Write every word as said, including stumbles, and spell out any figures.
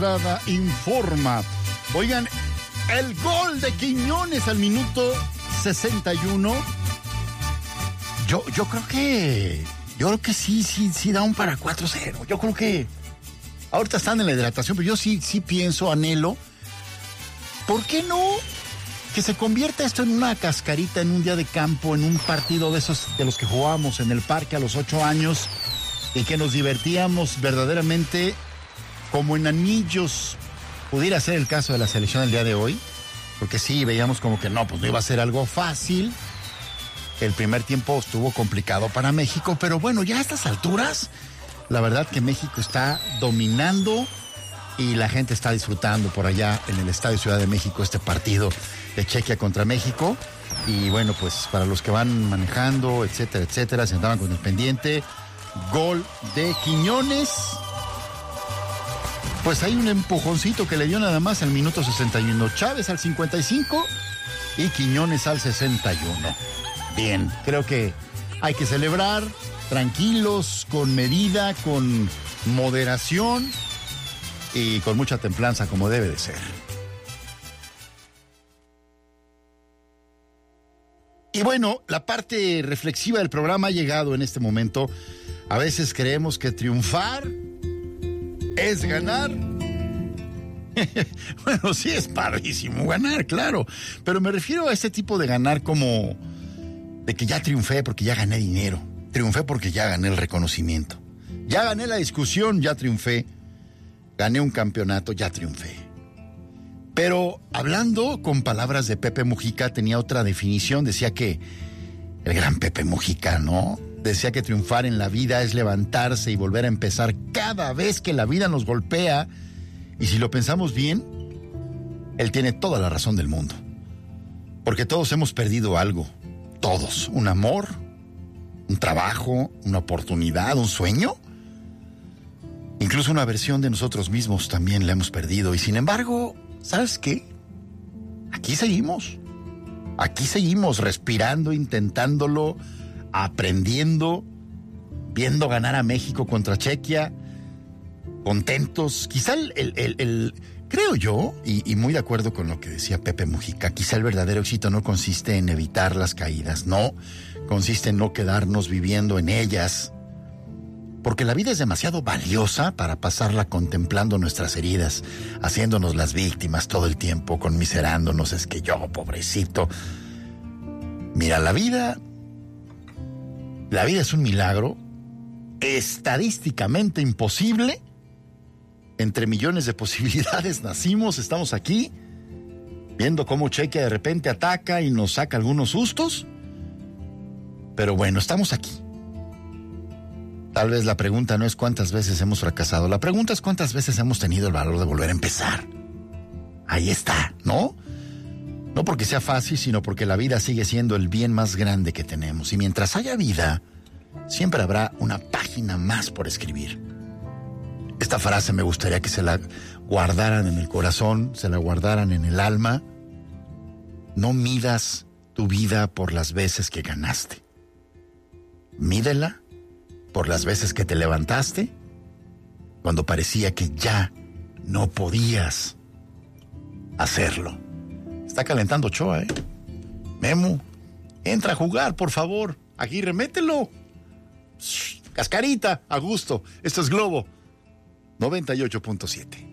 Informa. Oigan, el gol de Quiñones al minuto sesenta y uno. Yo, yo creo que. Yo creo que sí, sí, sí da un para cuatro cero. Yo creo que. Ahorita están en la hidratación, pero yo sí, sí pienso, anhelo. ¿Por qué no? Que se convierta esto en una cascarita, en un día de campo, en un partido de esos de los que jugábamos en el parque a los ocho años y que nos divertíamos verdaderamente como en anillos. Pudiera ser el caso de la selección el día de hoy, porque sí, veíamos como que no, pues no iba a ser algo fácil. El primer tiempo estuvo complicado para México, pero bueno, ya a estas alturas, la verdad que México está dominando y la gente está disfrutando por allá en el Estadio Ciudad de México este partido de Chequia contra México. Y bueno, pues para los que van manejando, etcétera, etcétera, se andaban con el pendiente. Gol de Quiñones. Pues hay un empujoncito que le dio nada más al minuto sesenta y uno. Chávez al cincuenta y cinco y Quiñones al sesenta y uno. Bien, creo que hay que celebrar tranquilos, con medida, con moderación y con mucha templanza, como debe de ser. Y bueno, la parte reflexiva del programa ha llegado en este momento. A veces creemos que triunfar es ganar. Bueno, sí es padrísimo ganar, claro, pero me refiero a este tipo de ganar como de que ya triunfé porque ya gané dinero, triunfé porque ya gané el reconocimiento, ya gané la discusión, ya triunfé, gané un campeonato, ya triunfé. Pero hablando con palabras de Pepe Mujica, tenía otra definición, decía que el gran Pepe Mujica, ¿no? Decía que triunfar en la vida es levantarse y volver a empezar cada vez que la vida nos golpea. Y si lo pensamos bien, él tiene toda la razón del mundo. Porque todos hemos perdido algo. Todos. Un amor, un trabajo, una oportunidad, un sueño. Incluso una versión de nosotros mismos también la hemos perdido. Y sin embargo, ¿sabes qué? Aquí seguimos. Aquí seguimos respirando, intentándolo, aprendiendo, viendo ganar a México contra Chequia, contentos. Quizá el, el, el, el creo yo, y, y muy de acuerdo con lo que decía Pepe Mujica, quizá el verdadero éxito no consiste en evitar las caídas, no, consiste en no quedarnos viviendo en ellas, porque la vida es demasiado valiosa para pasarla contemplando nuestras heridas, haciéndonos las víctimas todo el tiempo, conmiserándonos, es que yo, pobrecito. Mira, la vida... La vida es un milagro, estadísticamente imposible. Entre millones de posibilidades nacimos, estamos aquí, viendo cómo Chequia de repente ataca y nos saca algunos sustos. Pero bueno, estamos aquí. Tal vez la pregunta no es cuántas veces hemos fracasado, la pregunta es cuántas veces hemos tenido el valor de volver a empezar. Ahí está, ¿no? No porque sea fácil, sino porque la vida sigue siendo el bien más grande que tenemos. Y mientras haya vida, siempre habrá una página más por escribir. Esta frase me gustaría que se la guardaran en el corazón, se la guardaran en el alma. No midas tu vida por las veces que ganaste. Mídela por las veces que te levantaste, cuando parecía que ya no podías hacerlo. Está calentando Ochoa, ¿eh? Memo, entra a jugar, por favor. Aguirre, mételo. Shh, cascarita, a gusto. Esto es Globo noventa y ocho punto siete.